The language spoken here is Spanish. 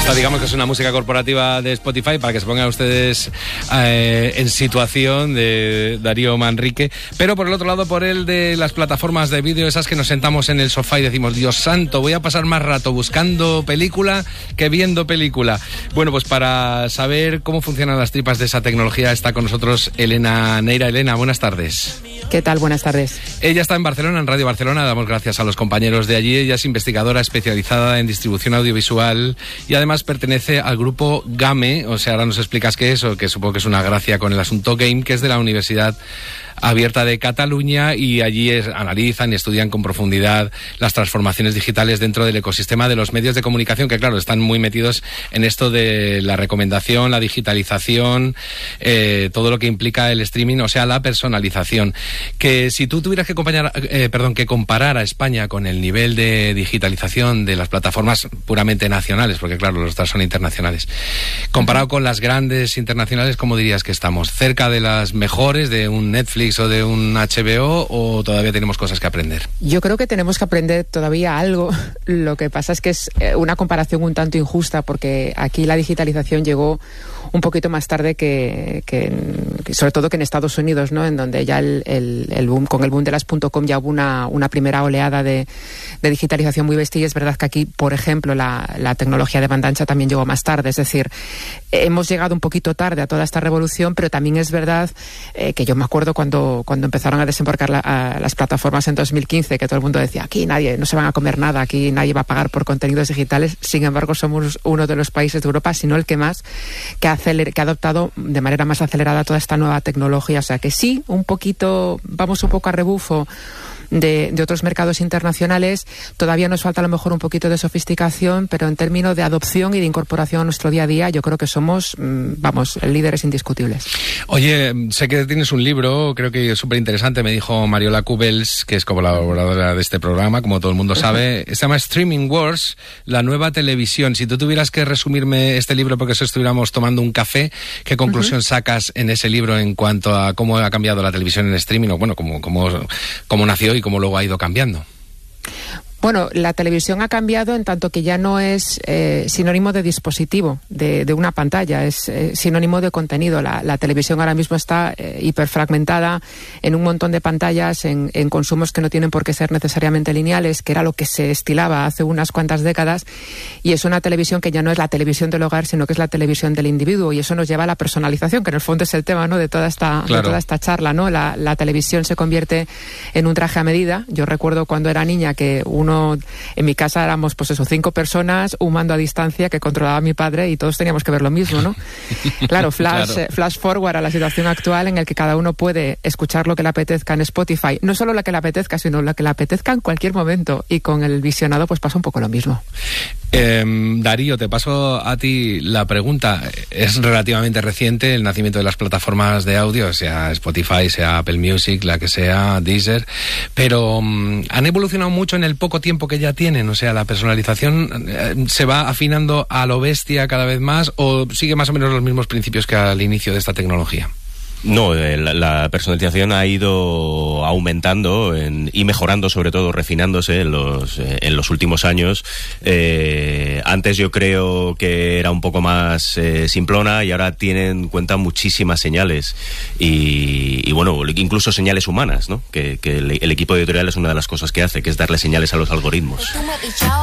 Esta, digamos que es una música corporativa de Spotify para que se pongan ustedes en situación de Darío Manrique. Pero por el otro lado, por el de las plataformas de vídeo, esas que nos sentamos en el sofá y decimos, Dios santo, voy a pasar más rato buscando película que viendo película. Bueno, pues para saber cómo funcionan las tripas de esa tecnología está con nosotros Elena Neira. Elena, buenas tardes. ¿Qué tal? Buenas tardes. Ella está en Barcelona, en Radio Barcelona. Damos gracias a los compañeros de allí. Ella es investigadora especializada en distribución audiovisual y además pertenece al grupo GAME. O sea, ahora nos explicas qué es, o que supongo que es una gracia con el asunto GAME, que es de la Universidad Abierta de Cataluña, y allí analizan y estudian con profundidad las transformaciones digitales dentro del ecosistema de los medios de comunicación, que claro, están muy metidos en esto de la recomendación, la digitalización, todo lo que implica el streaming, o sea, la personalización. Que si tú tuvieras que comparar a España con el nivel de digitalización de las plataformas puramente nacionales, porque claro, los otras son internacionales, comparado con las grandes internacionales, ¿cómo dirías que estamos? ¿Cerca de las mejores, de un Netflix o de un HBO, o todavía tenemos cosas que aprender? Yo creo que tenemos que aprender todavía algo. Lo que pasa es que es una comparación un tanto injusta, porque aquí la digitalización llegó un poquito más tarde que sobre todo que en Estados Unidos, ¿no? En donde ya el boom, con el boom de las .com ya hubo una primera oleada de digitalización muy bestia. Y es verdad que aquí, por ejemplo, la tecnología de banda ancha también llegó más tarde. Es decir, hemos llegado un poquito tarde a toda esta revolución, pero también es verdad que yo me acuerdo cuando empezaron a desembarcar las plataformas en 2015, que todo el mundo decía, aquí no se van a comer nada, aquí nadie va a pagar por contenidos digitales. Sin embargo, somos uno de los países de Europa, si no el que más, que ha adoptado de manera más acelerada toda esta nueva tecnología. O sea que sí, vamos un poco a rebufo de otros mercados internacionales. Todavía nos falta a lo mejor un poquito de sofisticación, pero en términos de adopción y de incorporación a nuestro día a día, yo creo que somos, líderes indiscutibles. Oye, sé que tienes un libro, creo que es súper interesante, me dijo Mariola Cubels, que es colaboradora de este programa, como todo el mundo sabe. Se llama Streaming Wars, la nueva televisión. Si tú tuvieras que resumirme este libro, porque si estuviéramos tomando un café, ¿qué conclusión sacas en ese libro en cuanto a cómo ha cambiado la televisión en streaming, o bueno, cómo nació y cómo luego ha ido cambiando? Bueno, la televisión ha cambiado en tanto que ya no es sinónimo de dispositivo, de una pantalla, es sinónimo de contenido. La televisión ahora mismo está hiperfragmentada en un montón de pantallas, en consumos que no tienen por qué ser necesariamente lineales, que era lo que se estilaba hace unas cuantas décadas, y es una televisión que ya no es la televisión del hogar, sino que es la televisión del individuo, y eso nos lleva a la personalización, que en el fondo es el tema, ¿no?, de toda esta charla, ¿no? La televisión se convierte en un traje a medida. Yo recuerdo cuando era niña que en mi casa éramos 5 personas, un mando a distancia que controlaba a mi padre y todos teníamos que ver lo mismo, ¿no? Claro, flash forward a la situación actual en el que cada uno puede escuchar lo que le apetezca en Spotify, no solo lo que le apetezca, sino lo que le apetezca en cualquier momento, y con el visionado pues pasa un poco lo mismo. Darío, te paso a ti la pregunta. Es relativamente reciente el nacimiento de las plataformas de audio, sea Spotify, sea Apple Music, la que sea, Deezer, pero han evolucionado mucho en el poco tiempo que ya tienen. O sea, la personalización se va afinando a lo bestia cada vez más, o sigue más o menos los mismos principios que al inicio de esta tecnología. No, la personalización ha ido aumentando y mejorando, sobre todo refinándose en los últimos años. Antes yo creo que era un poco más simplona, y ahora tiene en cuenta muchísimas señales y bueno, incluso señales humanas, ¿no? Que el equipo editorial es una de las cosas que hace, que es darle señales a los algoritmos.